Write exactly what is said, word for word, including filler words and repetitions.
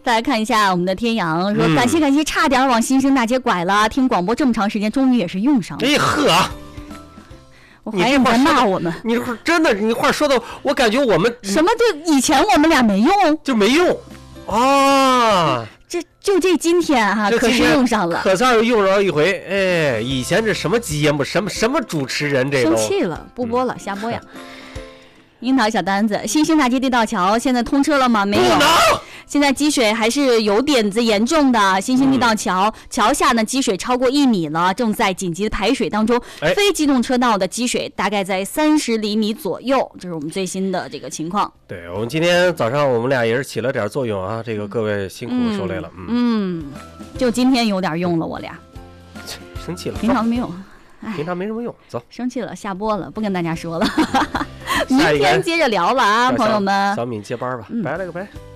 再来看一下我们的天阳说、嗯、感谢感谢，差点往新生大街拐了，听广播这么长时间，终于也是用上了。 哎呵， 我怀疑你在骂我们。 你真的，你话说的，我感觉我们什么就以前我们俩没用就没用啊， 这就这今天哈、啊，可是用上了， 可算是用上一回。哎，以前这什么节目，什么什么主持人，这生气了，不播了，嗯、下播呀。樱桃小单子，新兴大街地道桥现在通车了吗？没有，现在积水还是有点子严重的。新兴地道桥、嗯、桥下呢积水超过一米了，正在紧急的排水当中。哎、非机动车道的积水大概在三十厘米左右，这是我们最新的这个情况。 对，我们今天早上我们俩也是起了点作用啊，这个各位辛苦受累了。嗯， 嗯就今天有点用了，我俩生气了， 平常没有。 平常没什么用，走， 生气了，下播了，不跟大家说了，明天接着聊了啊，朋友们。 小敏接班吧，嗯、拜了个拜。